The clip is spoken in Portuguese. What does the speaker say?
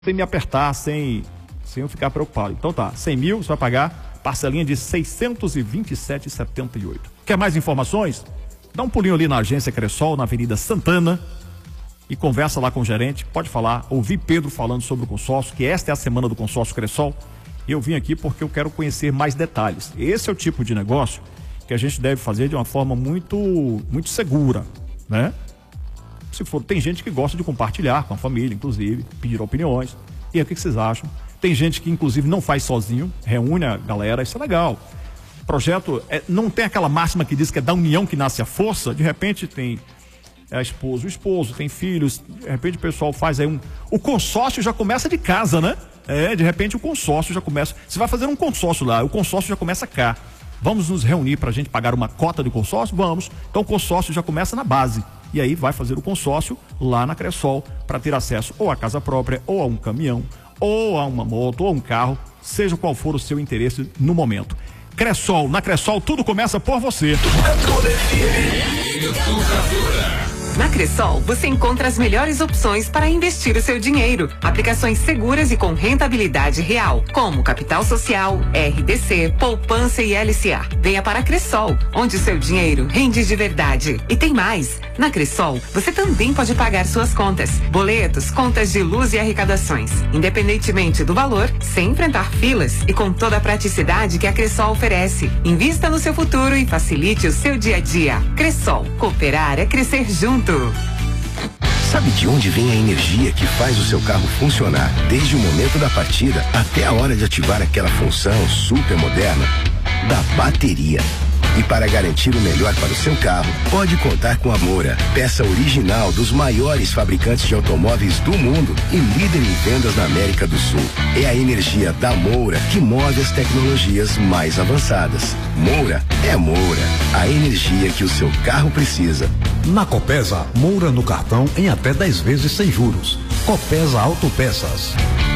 sem me apertar, sem eu ficar preocupado. Então tá, 100 mil, você vai pagar parcelinha de 627,78. Quer mais informações? Dá um pulinho ali na agência Cressol, na Avenida Santana, e conversa lá com o gerente, pode falar, ouvi Pedro falando sobre o consórcio, que esta é a semana do consórcio Cressol, e eu vim aqui porque eu quero conhecer mais detalhes. Esse é o tipo de negócio que a gente deve fazer de uma forma muito segura, né? Se for, tem gente que gosta de compartilhar com a família, inclusive, pedir opiniões. E aí, o que vocês acham? Tem gente que, inclusive, não faz sozinho, reúne a galera, isso é legal. Projeto, não tem aquela máxima que diz que é da união que nasce a força. De repente tem a esposa, o esposo, tem filhos, de repente o pessoal faz aí o consórcio já começa de casa, né? De repente o consórcio já começa, você vai fazer um consórcio lá, o consórcio já começa cá. Vamos nos reunir para a gente pagar uma cota de consórcio? Vamos. Então o consórcio já começa na base. E aí vai fazer o consórcio lá na Cressol para ter acesso ou à casa própria, ou a um caminhão, ou a uma moto, ou a um carro, seja qual for o seu interesse no momento. Cressol, na Cressol tudo começa por você. Na Cressol, você encontra as melhores opções para investir o seu dinheiro. Aplicações seguras e com rentabilidade real, como Capital Social, RDC, Poupança e LCA. Venha para a Cressol, onde o seu dinheiro rende de verdade. E tem mais. Na Cressol, você também pode pagar suas contas, boletos, contas de luz e arrecadações, independentemente do valor, sem enfrentar filas e com toda a praticidade que a Cressol oferece. Invista no seu futuro e facilite o seu dia a dia. Cressol, cooperar é crescer junto. Sabe de onde vem a energia que faz o seu carro funcionar desde o momento da partida até a hora de ativar aquela função super moderna? Da bateria. E para garantir o melhor para o seu carro, pode contar com a Moura, peça original dos maiores fabricantes de automóveis do mundo e líder em vendas na América do Sul. É a energia da Moura que move as tecnologias mais avançadas. Moura é Moura, a energia que o seu carro precisa. Na Copesa, Moura no cartão em até 10 vezes sem juros. Copesa Autopeças.